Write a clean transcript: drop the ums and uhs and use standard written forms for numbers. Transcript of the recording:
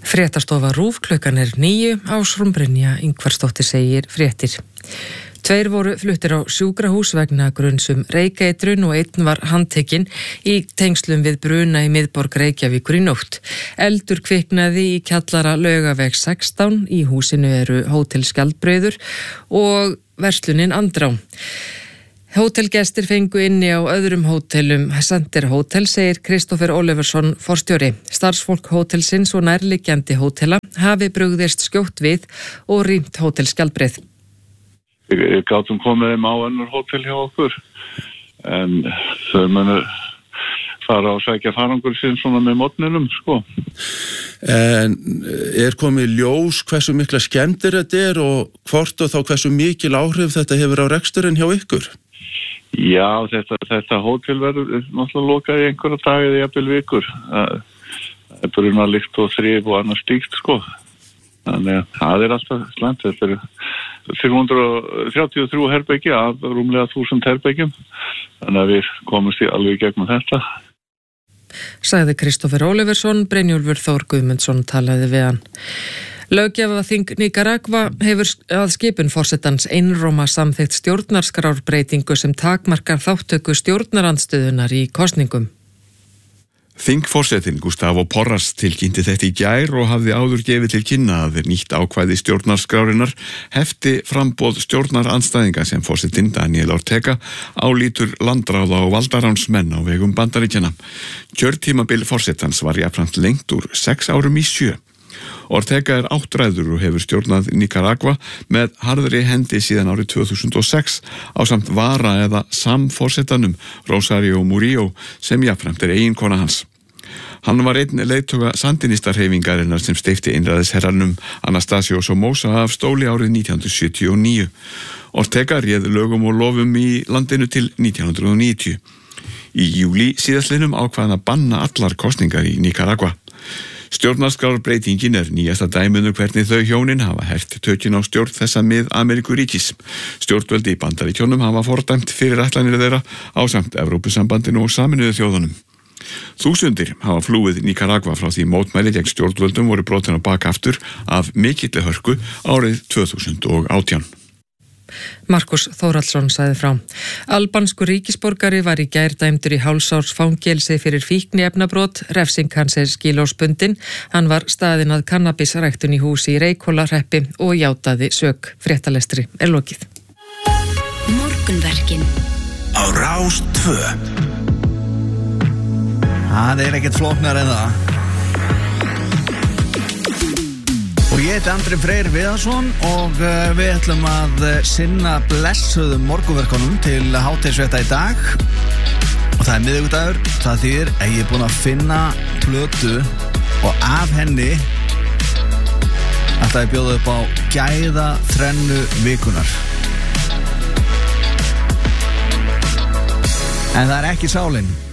Fréttastofa RÚV klukkan 9 Ásrún Brynja Ingvarsdóttir segir fréttir. 2 voru fluttir á sjúkrahús vegna gruns reykeitrun og 1 var handtekinn í tengslum við bruna í miðborg Reykjavíkur í nótt. Eldur kviknaði í kjallara Laugaveg 16, í húsinu eru Hótel Skjaldbreiður og verslunin Andrá. Hótelgestir fengu inni á öðrum hótelum Center Hotel, segir Kristoffer Oliversson forstjóri. Starfsfólk hótelsins og nærliggjandi hótela hafi brugðist skjótt við og rýmt Hótel Skjaldbreið. Við gátum komið þeim á önnur hótel hjá okkur, en þau munu fara og sækja farangur sinn svona með morgninum, sko. En komið ljós hversu mikla skemmdir þetta og hvort og þá hversu mikil áhrif þetta hefur á reksturinn hjá ykkur? Já, þetta hótel verður náttúrulega lokað í einhverja daga eða jafnvel vikur. Það er brunalykt og þrif og annað slíkt, sko. Þannig að það er alltaf slæmt. Þetta er 433 herbergi af rúmlega 1000 herbergjum. Þannig að við komumst alveg í gegnum þetta. Sagði Kristoffer Oliversson, Brynjólfur Þór Guðmundsson talaði við hann. Löggjafarþing Nicaragua hefur að skipun forsetans einróma samþykkt stjórnarskrárbreytingu sem takmarkar þáttöku stjórnarandstöðunar í kosningum. Þingforsetinn Gustavo Porras tilkynnti þetta í gær og hafði áður gefið til kynna að nýtt ákvæði stjórnarskrárinnar hefti framboð stjórnarandstæðinga sem forsetinn Daniel Ortega álítur landráða og valdaránsmenn á vegum Bandaríkjanna. Kjörtímabil forsetans var jafnframt lengt úr 6 árum í 7. Ortega er áttræður og hefur stjórnað Nicaragua með harðri hendi síðan árið 2006 ásamt vara eða samforsetanum Rosario Murillo sem jafnframt er eiginkona hans. Hann var einn leiðtoga sandinistarhreyfingarinnar sem steypti einræðisherranum Anastasio Somoza af stóli árið 1979. Ortega réð lögum og lofum í landinu til 1990. Í júlí síðastliðnum ákvað hann að banna allar kosningar í Nicaragua. Stjórnarskrárbreytingin er nýjasta dæminu hvernig þau hjónin hafa hert tökin á stjórn þessa Mið-Ameríkuríkis. Stjórnvöldi í Bandaríkjónum hafa fordæmt fyrirætlanir þeirra ásamt Evrópusambandinu og Sameinuðu þjóðunum. Þúsundir hafa flúið Nicaragua frá því mótmæli gegn stjórnvöldum voru brotin á bak aftur af mikilli hörku árið 2018. Markus Þórhallsson sagði frá. Albanskur ríkisborgari var í gær dæmdur í hálfsárs fangelsi fyrir fíkniefnabrot. Refsing hans er skilorðsbundin. Hann var staðinn að kannabisræktun í húsi í Reykhólahreppi og játaði sök. Fréttalestri er lokið. Morgunverkin á Rás 2. Það er ekkert flóknar en það. Og ég heiti Andri Freyr Viðarsson og við ætlum að sinna blessuðum morgunverkunum til hádegisfrétta í dag. Og það er miðvikudagur, það þýðir að ég er búin að finna plötu og af henni ætla ég að bjóða upp á gæða þrennu vikunar. En það er ekki sálin.